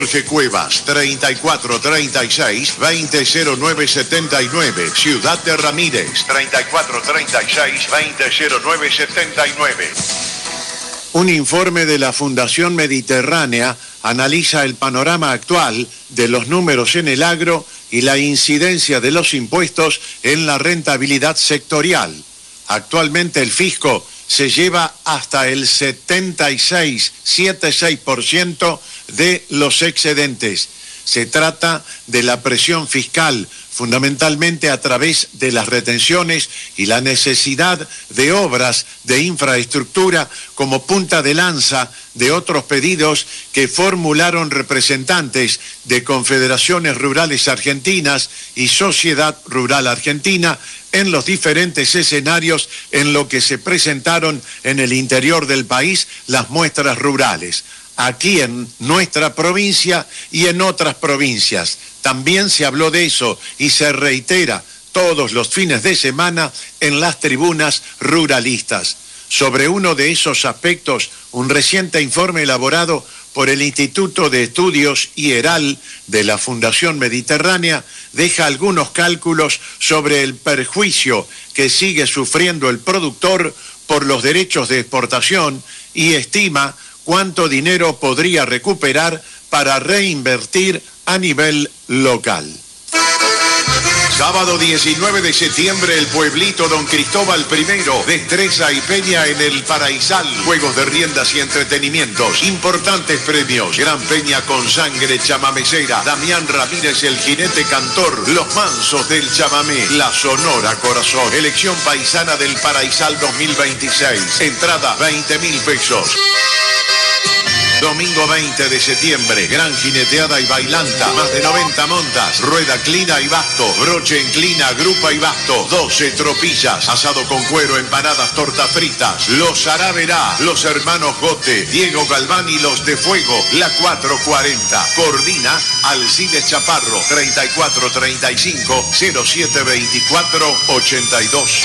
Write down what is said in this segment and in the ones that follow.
Jorge Cuevas, 3436-200979. Ciudad de Ramírez, 3436-200979. Un informe de la Fundación Mediterránea analiza el panorama actual de los números en el agro y la incidencia de los impuestos en la rentabilidad sectorial. Actualmente el fisco se lleva hasta el 76% de los excedentes. Se trata de la presión fiscal, fundamentalmente a través de las retenciones y la necesidad de obras de infraestructura como punta de lanza de otros pedidos que formularon representantes de confederaciones rurales argentinas y Sociedad Rural Argentina en los diferentes escenarios en los que se presentaron en el interior del país las muestras rurales. Aquí en nuestra provincia y en otras provincias. También se habló de eso y se reitera todos los fines de semana en las tribunas ruralistas. Sobre uno de esos aspectos, un reciente informe elaborado por el Instituto de Estudios IERAL de la Fundación Mediterránea deja algunos cálculos sobre el perjuicio que sigue sufriendo el productor por los derechos de exportación y estima cuánto dinero podría recuperar para reinvertir a nivel local. Sábado 19 de septiembre, el pueblito Don Cristóbal I, destreza y peña en el Paraisal. Juegos de riendas y entretenimientos, importantes premios, gran peña con sangre chamamecera, Damián Ramírez el jinete cantor, los mansos del chamamé, la Sonora Corazón, elección paisana del Paraisal 2026, entrada 20.000 pesos. Domingo 20 de septiembre, gran jineteada y bailanta, más de 90 montas, rueda clina y basto, broche inclina, grupa y basto, 12 tropillas, asado con cuero, empanadas, tortas fritas, los Araverá, los hermanos Gote, Diego Galván y los de Fuego, la 440. Coordina Alcides Chaparro, 3435-0724-82.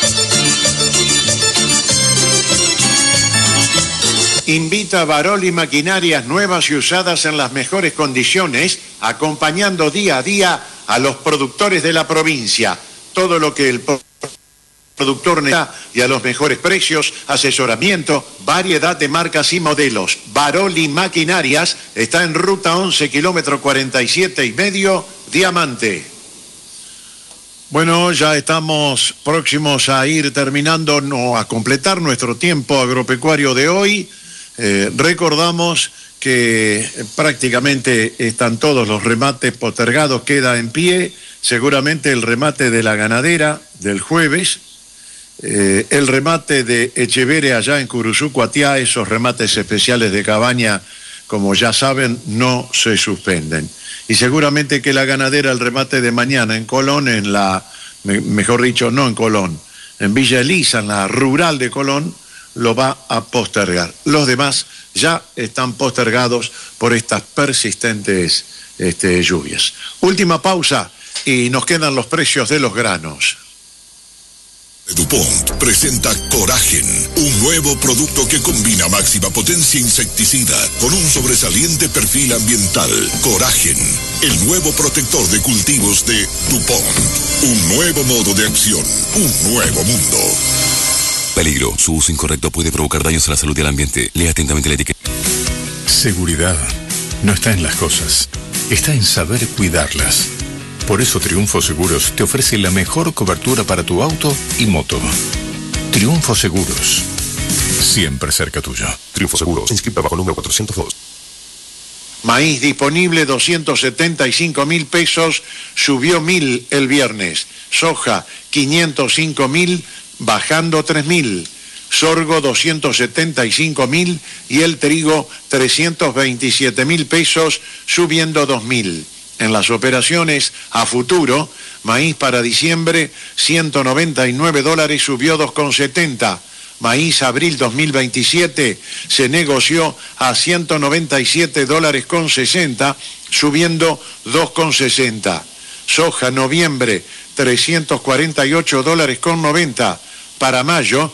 Invita a Baroli Maquinarias nuevas y usadas en las mejores condiciones, acompañando día a día a los productores de la provincia. Todo lo que el productor necesita y a los mejores precios, asesoramiento, variedad de marcas y modelos. Baroli Maquinarias está en ruta 11, kilómetro 47,5, Diamante. Bueno, ya estamos próximos a ir terminando, a completar nuestro tiempo agropecuario de hoy. Recordamos que prácticamente están todos los remates postergados, queda en pie, seguramente el remate de la ganadera del jueves, el remate de Echeverre allá en Curuzú, Cuatiá, esos remates especiales de cabaña, como ya saben, no se suspenden. Y seguramente que la ganadera, el remate de mañana en Colón, mejor dicho, no en Colón, en Villa Elisa, en la rural de Colón, lo va a postergar. Los demás ya están postergados por estas persistentes lluvias. Última pausa y nos quedan los precios de los granos. DuPont presenta Coragen, un nuevo producto que combina máxima potencia insecticida con un sobresaliente perfil ambiental. Coragen, el nuevo protector de cultivos de DuPont. Un nuevo modo de acción, un nuevo mundo. Peligro. Su uso incorrecto puede provocar daños a la salud y al ambiente. Lea atentamente la etiqueta. Seguridad no está en las cosas, está en saber cuidarlas. Por eso Triunfo Seguros te ofrece la mejor cobertura para tu auto y moto. Triunfo Seguros, siempre cerca tuyo. Triunfo Seguros, inscrita bajo número 402. Maíz disponible 275.000 pesos, subió 1.000 el viernes. Soja 505.000, bajando 3.000. Sorgo 275.000 y el trigo 327.000 pesos, subiendo 2.000. En las operaciones a futuro, maíz para diciembre, $199, subió 2,70. Maíz abril 2027 se negoció a $197,60, subiendo 2,60. Soja noviembre, $348,90. Para mayo,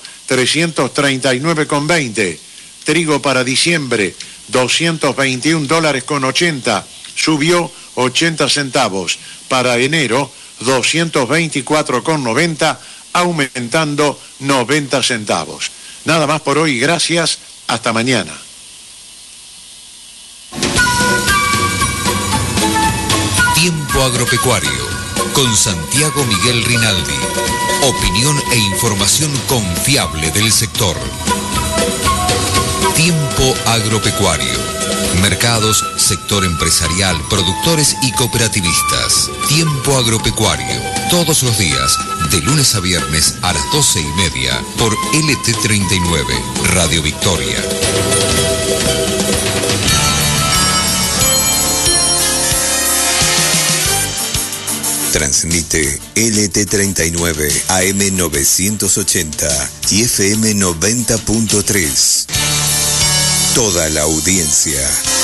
$339,20. Trigo para diciembre, $221,80. subió 80 centavos. Para enero, 224,90, aumentando 90 centavos. Nada más por hoy, gracias, hasta mañana. Tiempo Agropecuario, con Santiago Miguel Rinaldi. Opinión e información confiable del sector. Tiempo Agropecuario. Mercados, sector empresarial, productores y cooperativistas. Tiempo Agropecuario. Todos los días, de lunes a viernes a las 12:30 por LT39, Radio Victoria. Transmite LT39 AM 980 y FM 90.3. Toda la audiencia